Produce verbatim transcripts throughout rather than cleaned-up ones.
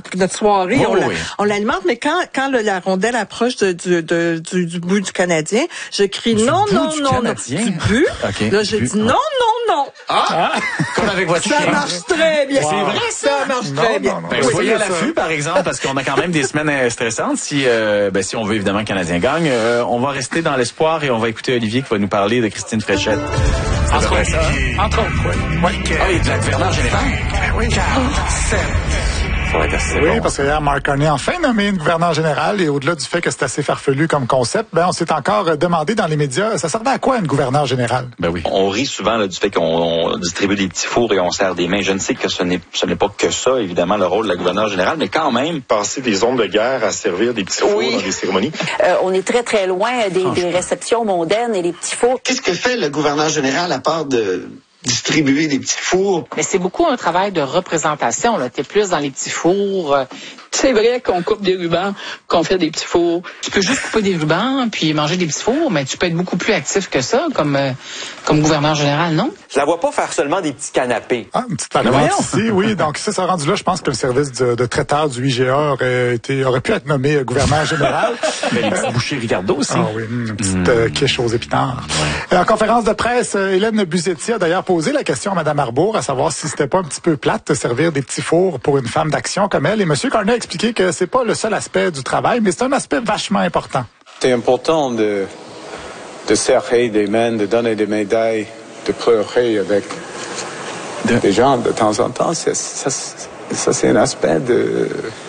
notre soirée, oh, on, oui. on l'alimente, mais quand, quand le, la rondelle approche de, de, de, du, du bout du Canadien, je crie du non, non, du non, non, du but. Okay. Là, je dis non, non, non. Ah! Comme avec votre Ça chien. marche très bien. Wow. C'est vrai, ça marche non, très bien. Non, non. Ben, oui, soyez à l'affût, par exemple, parce qu'on a quand même des semaines stressantes. Si, euh, ben, si on veut évidemment que le Canadien gagne, euh, on va rester dans l'espoir et on va écouter Olivier qui va nous parler de Christine Fréchette. Entre autres, ça. Entre autres, oui. oui. Ah oui, de la gouverneur général. Oui, sept. Oui, bon. Parce que hier, Mark Carney a enfin nommé une gouverneure générale et au-delà du fait que c'est assez farfelu comme concept, ben on s'est encore demandé dans les médias, ça servait à quoi une gouverneure générale? Ben oui. On rit souvent là, du fait qu'on on distribue des petits fours et on serre des mains. Je ne sais que ce n'est, ce n'est pas que ça, évidemment, le rôle de la gouverneure générale, mais quand même... Passer des zones de guerre à servir des petits fours oui. dans des cérémonies. Euh, on est très, très loin des, des réceptions mondaines et des petits fours. Qu'est-ce que fait le gouverneur général à part de... distribuer des petits fours? Mais c'est beaucoup un travail de représentation, là. T'es plus dans les petits fours. C'est vrai qu'on coupe des rubans, qu'on fait des petits fours. Tu peux juste couper des rubans puis manger des petits fours, mais tu peux être beaucoup plus actif que ça comme, euh, comme gouverneur général, non? Je la vois pas faire seulement des petits canapés. Ah, une petite pancarte ici, oui. Donc, ça, ça rendu là, je pense que le service de, de traiteur du I G A aurait été, aurait pu être nommé euh, gouverneur général. Mais les petits bouchers Ricardo aussi. Ah oui, une petite mmh. euh, quiche aux épinards. Ouais. En conférence de presse, Hélène Buzetti a d'ailleurs posé la question à Mme Arbour, à savoir si c'était pas un petit peu plate de servir des petits fours pour une femme d'action comme elle. Et M. Carney a expliqué que c'est pas le seul aspect du travail, mais c'est un aspect vachement important. C'est important de, de serrer des mains, de donner des médailles, de pleurer avec de... des gens de temps en temps. C'est, ça, ça, c'est un aspect de,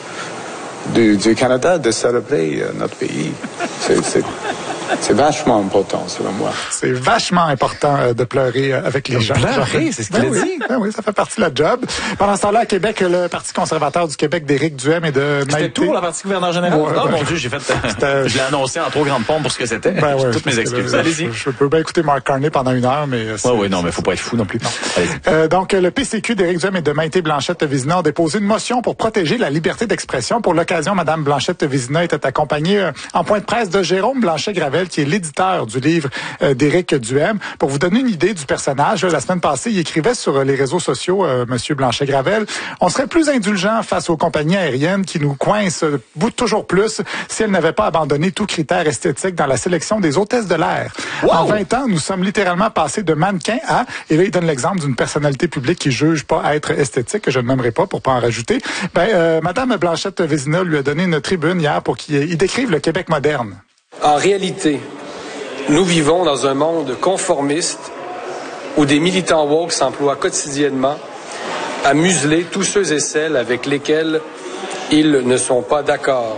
du, du Canada, de célébrer notre pays. C'est, c'est, c'est vachement important, selon moi. C'est vachement important euh, de pleurer euh, avec les de gens. Pleurer, c'est ce qu'il ben a oui, dit. Ben oui, ça fait partie de la job. Pendant ce temps-là, à Québec, le Parti conservateur du Québec d'Éric Duhem et de Maïté... C'était tout pour la partie gouverneur général? Ouais, oh ben, mon Dieu, j'ai fait... je l'ai annoncé en trop grande pompe pour ce que c'était. Ben ouais, toutes mes excuses. Allez-y. Je, je peux bien écouter Mark Carney pendant une heure, mais... Oui, oui, non, mais faut pas être fou non plus. Non. Euh, donc, le P C Q d'Éric Duhem et de Maïté Blanchette-Vézina ont déposé une motion pour protéger la liberté d'expression. Pour l'occasion, Mme Blanchette-Vézina était accompagnée euh, en point de presse de Jérôme Blanchet-Gravel, qui est l'éditeur du livre euh, d'Éric Duhem. Pour vous donner une idée du personnage, la semaine passée, il écrivait sur les réseaux sociaux, euh, M. Blanchet-Gravel, on serait plus indulgent face aux compagnies aériennes qui nous coincent euh, toujours plus si elles n'avaient pas abandonné tout critère esthétique dans la sélection des hôtesses de l'air. Wow! En vingt ans, nous sommes littéralement passés de mannequin à, et là, il donne l'exemple d'une personnalité publique qui juge pas être esthétique, que je ne nommerai pas pour pas en rajouter. Ben, euh, Mme Blanchette-Vézina lui a donné une tribune hier pour qu'il décrive le Québec moderne. En réalité, nous vivons dans un monde conformiste où des militants woke s'emploient quotidiennement à museler tous ceux et celles avec lesquels ils ne sont pas d'accord.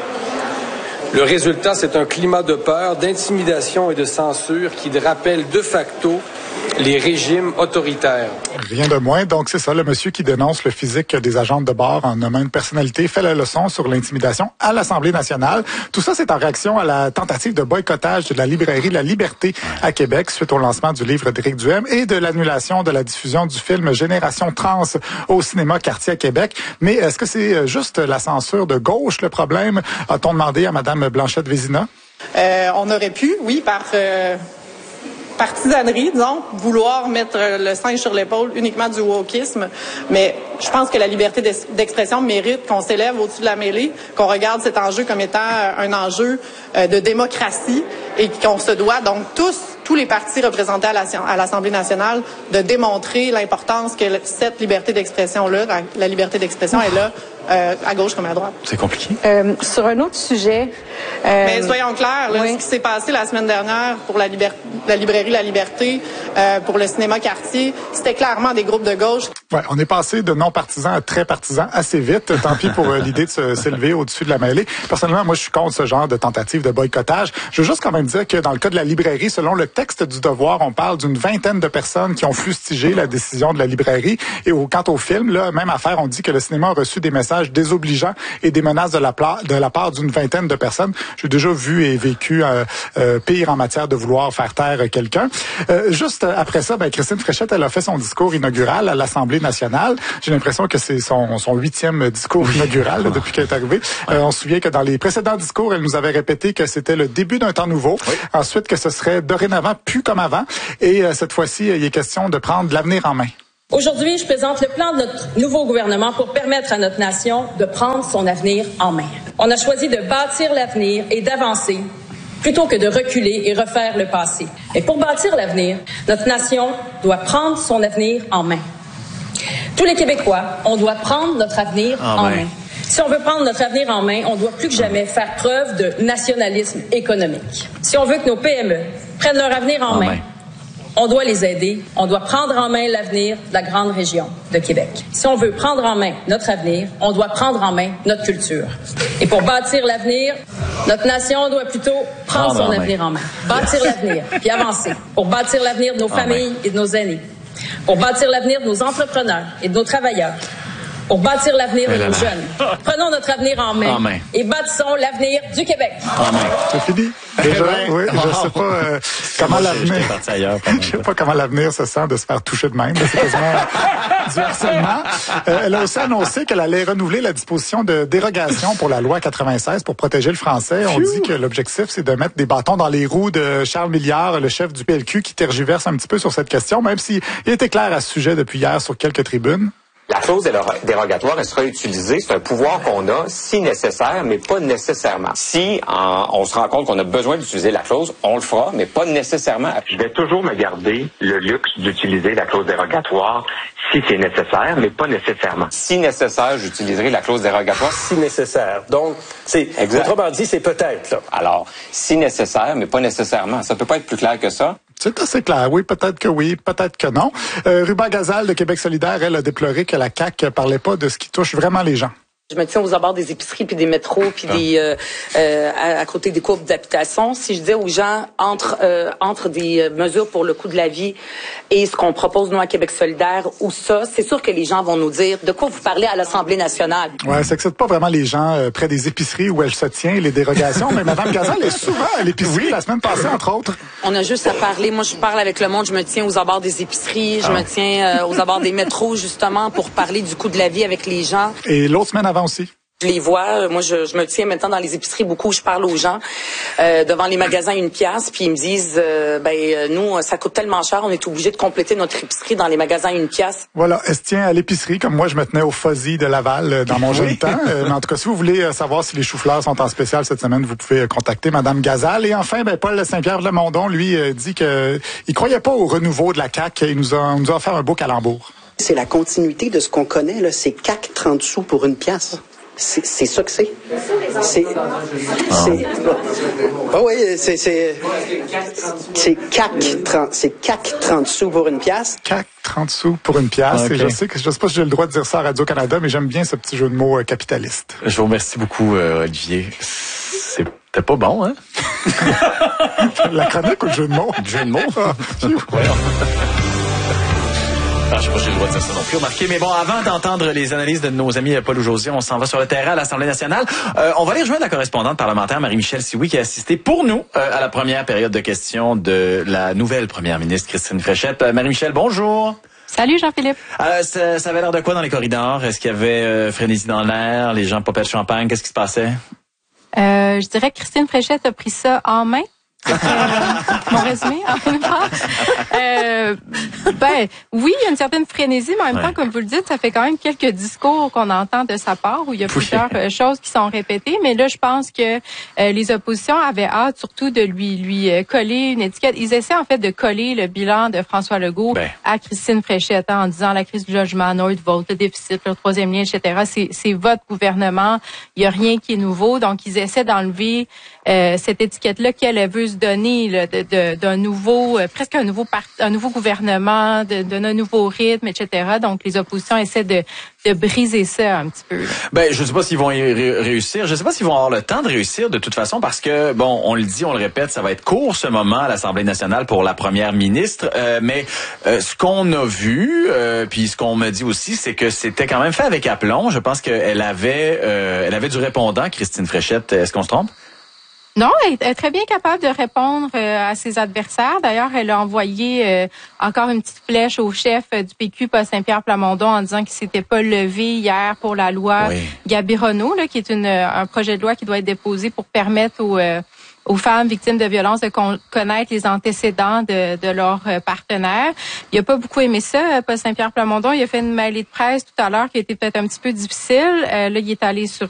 Le résultat, c'est un climat de peur, d'intimidation et de censure qui rappelle de facto les régimes autoritaires. Rien de moins. Donc, c'est ça, le monsieur qui dénonce le physique des agents de bord en nommant une personnalité fait la leçon sur l'intimidation à l'Assemblée nationale. Tout ça, c'est en réaction à la tentative de boycottage de la librairie La Liberté à Québec suite au lancement du livre d'Éric Duhem et de l'annulation de la diffusion du film Génération Trans au cinéma Quartier à Québec. Mais est-ce que c'est juste la censure de gauche le problème? A-t-on demandé à Mme Blanchette-Vézina? Euh, on aurait pu, oui, par... Euh... partisanerie, disons, vouloir mettre le singe sur l'épaule uniquement du wokisme. Mais je pense que la liberté d'expression mérite qu'on s'élève au-dessus de la mêlée, qu'on regarde cet enjeu comme étant un enjeu de démocratie et qu'on se doit donc tous, tous les partis représentés à l'Assemblée nationale, de démontrer l'importance que cette liberté d'expression-là, la liberté d'expression est là, Euh, à gauche comme à droite. C'est compliqué. Euh, sur un autre sujet... Euh, Mais soyons clairs, là, oui. Ce qui s'est passé la semaine dernière pour la, liber- la librairie La Liberté, euh, pour le cinéma Quartier, c'était clairement des groupes de gauche. Ouais, on est passé de non-partisans à très partisans assez vite. Tant pis pour euh, l'idée de se, s'élever au-dessus de la mêlée. Personnellement, moi, je suis contre ce genre de tentative de boycottage. Je veux juste quand même dire que dans le cas de la librairie, selon le texte du Devoir, on parle d'une vingtaine de personnes qui ont fustigé la décision de la librairie. Et au, quant au film, là, même affaire, on dit que le cinéma a reçu des messages désobligeants et des menaces de la, pla- de la part d'une vingtaine de personnes. J'ai déjà vu et vécu euh, euh, pire en matière de vouloir faire taire quelqu'un. Euh, juste après ça, ben, Christine Fréchette, elle a fait son discours inaugural à l'Assemblée nationale. J'ai l'impression que c'est son, son huitième discours inaugural là, depuis qu'elle est arrivée. Euh, on se souvient que dans les précédents discours, elle nous avait répété que c'était le début d'un temps nouveau. Oui. Ensuite, que ce serait dorénavant plus comme avant. Et euh, cette fois-ci, il est question de prendre l'avenir en main. Aujourd'hui, je présente le plan de notre nouveau gouvernement pour permettre à notre nation de prendre son avenir en main. On a choisi de bâtir l'avenir et d'avancer plutôt que de reculer et refaire le passé. Et pour bâtir l'avenir, notre nation doit prendre son avenir en main. Tous les Québécois, on doit prendre notre avenir en, en main. main. Si on veut prendre notre avenir en main, on doit plus que jamais faire preuve de nationalisme économique. Si on veut que nos P M E prennent leur avenir en, en main, main, on doit les aider. On doit prendre en main l'avenir de la grande région de Québec. Si on veut prendre en main notre avenir, on doit prendre en main notre culture. Et pour bâtir l'avenir, notre nation doit plutôt prendre, prendre son en avenir main. en main. Bâtir l'avenir, puis avancer. Pour bâtir l'avenir de nos en familles main. et de nos aînés. Pour bâtir l'avenir de nos entrepreneurs et de nos travailleurs. Pour bâtir l'avenir de nos jeunes. Prenons notre avenir en main, en main. et bâtissons l'avenir du Québec. En main. C'est fini. Déjà, oui, je sais pas euh, comment l'avenir. Je sais pas comment l'avenir se sent de se faire toucher de même. C'est quasiment du harcèlement. Euh, elle a aussi annoncé qu'elle allait renouveler la disposition de dérogation pour la loi quatre-vingt-seize pour protéger le français. On dit que l'objectif, c'est de mettre des bâtons dans les roues de Charles Milliard, le chef du P L Q, qui tergiverse un petit peu sur cette question, même s'il était clair à ce sujet depuis hier sur quelques tribunes. La clause dérogatoire, elle sera utilisée. C'est un pouvoir qu'on a, si nécessaire, mais pas nécessairement. Si en, on se rend compte qu'on a besoin d'utiliser la clause, on le fera, mais pas nécessairement. Je vais toujours me garder le luxe d'utiliser la clause dérogatoire si c'est nécessaire, mais pas nécessairement. Si nécessaire, j'utiliserai la clause dérogatoire. Si nécessaire. Donc, c'est autrement dit, c'est peut-être. Là. Alors, si nécessaire, mais pas nécessairement. Ça peut pas être plus clair que ça. C'est assez clair. Oui, peut-être que oui, peut-être que non. Euh, Ruba Gazal de Québec solidaire, elle a déploré que la C A Q parlait pas de ce qui touche vraiment les gens. Je me tiens aux abords des épiceries puis des métros puis ah. des euh, euh, à, à côté des courbes d'habitation. Si je dis aux gens entre euh, entre des mesures pour le coût de la vie et ce qu'on propose nous à Québec solidaire ou ça, c'est sûr que les gens vont nous dire de quoi vous parlez à l'Assemblée nationale. Ouais, ça excite pas vraiment les gens euh, près des épiceries où elle se tient les dérogations. Mais Mme Gazal est souvent à l'épicerie oui. la semaine passée entre autres. On a juste à parler. Moi, je parle avec le monde. Je me tiens aux abords des épiceries. Je ah. me tiens euh, aux abords des métros justement pour parler du coût de la vie avec les gens. Et l'autre semaine avant aussi. Je les vois. Moi, je, je me tiens maintenant dans les épiceries beaucoup. Je parle aux gens euh, devant les magasins une pièce, puis ils me disent, euh, ben nous, ça coûte tellement cher, on est obligé de compléter notre épicerie dans les magasins une pièce. Voilà, elle se tient à l'épicerie, comme moi, je me tenais au Fuzzy de Laval euh, dans mon oui. jeune temps. Euh, mais en tout cas, si vous voulez euh, savoir si les choux-fleurs sont en spécial cette semaine, vous pouvez contacter Mme Gazal. Et enfin, ben Paul Saint-Pierre-Plamondon, lui, euh, dit que il croyait pas au renouveau de la C A Q. Il nous a, il nous a offert un beau calembour. C'est la continuité de ce qu'on connaît là. C'est C A Q trente sous pour une pièce. C'est, c'est ça que c'est. C'est. C'est. Ah oui, c'est. C'est. C'est C A Q trente. C'est C A Q trente sous pour une pièce. C A Q trente sous pour une pièce. Okay. Et je sais que je sais pas si j'ai le droit de dire ça à Radio-Canada, mais j'aime bien ce petit jeu de mots euh, capitaliste. Je vous remercie beaucoup, euh, Olivier. C'était pas bon, hein? La chronique ou le jeu de mots? Le jeu de mots? Ah, Ah, je sais pas si j'ai le droit de dire ça non plus, remarquez. Mais bon, avant d'entendre les analyses de nos amis Paul José, on s'en va sur le terrain à l'Assemblée nationale. Euh, on va aller rejoindre la correspondante parlementaire Marie-Michel Sioui qui a assisté pour nous euh, à la première période de questions de la nouvelle première ministre Christine Fréchette. Euh, Marie-Michel, bonjour. Salut Jean-Philippe. Euh, ça, ça avait l'air de quoi dans les corridors? Est-ce qu'il y avait euh, frénésie dans l'air? Les gens popaient de champagne? Qu'est-ce qui se passait? Euh, je dirais que Christine Fréchette a pris ça en main. Euh, mon résumé en même temps. Euh, ben oui, il y a une certaine frénésie, mais en même ouais. temps, comme vous le dites, ça fait quand même quelques discours qu'on entend de sa part où il y a plusieurs oui. choses qui sont répétées. Mais là, je pense que euh, les oppositions avaient hâte surtout de lui lui euh, coller une étiquette. Ils essaient en fait de coller le bilan de François Legault ben. à Christine Fréchette en disant la crise du logement, Nordvolt, le déficit, le troisième lien, et cetera. C'est, c'est votre gouvernement. Il y a rien qui est nouveau. Donc, ils essaient d'enlever euh, cette étiquette-là qu'elle veut se donner là, de, de, d'un nouveau, euh, presque un nouveau part, un nouveau gouvernement, de, d'un nouveau rythme, et cetera. Donc, les oppositions essaient de, de briser ça un petit peu. Là. Ben, je ne sais pas s'ils vont y ré- réussir. Je ne sais pas s'ils vont avoir le temps de réussir de toute façon parce que, bon, on le dit, on le répète, ça va être court ce moment à l'Assemblée nationale pour la première ministre. Euh, mais euh, ce qu'on a vu, euh, puis ce qu'on me dit aussi, c'est que c'était quand même fait avec aplomb. Je pense qu'elle avait, euh, elle avait du répondant, Christine Fréchette. Est-ce qu'on se trompe? Non, elle est très bien capable de répondre euh, à ses adversaires. D'ailleurs, elle a envoyé euh, encore une petite flèche au chef euh, du P Q, Paul Saint-Pierre-Plamondon, en disant qu'il s'était pas levé hier pour la loi oui. Gabi Renault, là, qui est une, un projet de loi qui doit être déposé pour permettre aux, euh, aux femmes victimes de violences de con- connaître les antécédents de, de leur euh, partenaire. Il a pas beaucoup aimé ça, Paul Saint-Pierre Plamondon. Il a fait une mêlée de presse tout à l'heure qui a été peut-être un petit peu difficile. Euh, là, il est allé sur